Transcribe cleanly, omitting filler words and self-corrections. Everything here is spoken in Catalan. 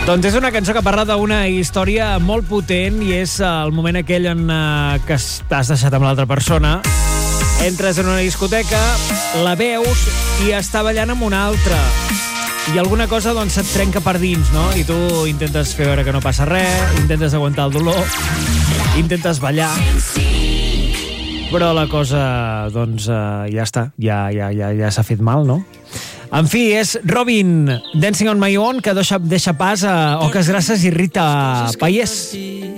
Doncs és una cançó que parla d'una història molt potent i és el moment aquell en què t'has deixat amb l'altra persona. Entres en una discoteca, la veus i està ballant amb una altra. I alguna cosa doncs se't trenca per dins, no? I tu intentes fer veure que no passa res, intentes aguantar el dolor, intentes ballar, però la cosa doncs ja està, ja s'ha fet mal, no? En fi, és Robin, Dancing on My Own, que deixa pas a Oques Grasses i Rita Payés.